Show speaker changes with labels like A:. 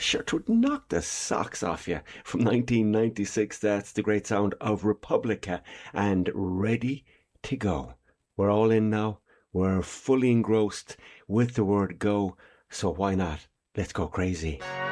A: Sure, 'twould knock the socks off you. From 1996, that's the great sound of Republica and Ready to Go. We're all in now. We're fully engrossed with the word go. So why not? Let's go crazy.